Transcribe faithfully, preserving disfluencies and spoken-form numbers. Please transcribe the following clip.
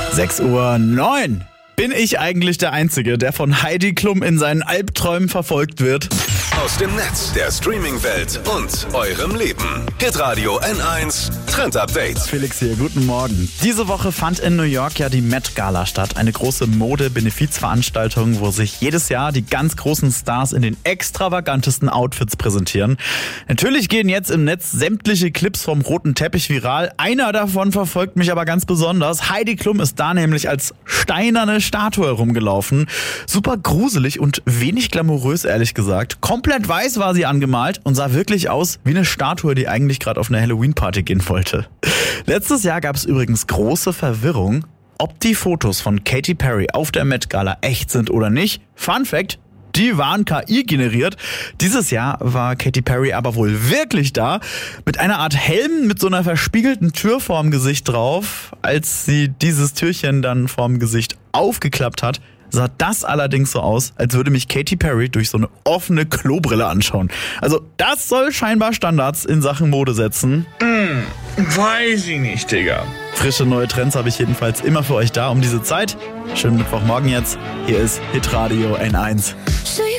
sechs Uhr neun. Bin ich eigentlich der Einzige, der von Heidi Klum in seinen Albträumen verfolgt wird? Aus dem Netz, der Streaming-Welt und eurem Leben. Hitradio N eins Trend Update. Felix hier, guten Morgen. Diese Woche fand in New York ja die Met Gala statt. Eine große Mode-Benefizveranstaltung, wo sich jedes Jahr die ganz großen Stars in den extravagantesten Outfits präsentieren. Natürlich gehen jetzt im Netz sämtliche Clips vom roten Teppich viral. Einer davon verfolgt mich aber ganz besonders. Heidi Klum ist da nämlich als steinerne Statue herumgelaufen. Super gruselig und wenig glamourös, ehrlich gesagt. Komplett weiß war sie angemalt und sah wirklich aus wie eine Statue, die eigentlich gerade auf eine Halloween-Party gehen wollte. Letztes Jahr gab es übrigens große Verwirrung, ob die Fotos von Katy Perry auf der Met Gala echt sind oder nicht. Fun Fact: Die waren K I generiert. Dieses Jahr war Katy Perry aber wohl wirklich da, mit einer Art Helm mit so einer verspiegelten Tür vorm Gesicht drauf. Als sie dieses Türchen dann vorm Gesicht aufgeklappt hat, sah das allerdings so aus, als würde mich Katy Perry durch so eine offene Klobrille anschauen. Also das soll scheinbar Standards in Sachen Mode setzen. Hm, weiß ich nicht, Digga. Frische neue Trends habe ich jedenfalls immer für euch da um diese Zeit. Schönen Mittwochmorgen jetzt. Hier ist Hitradio N eins. So you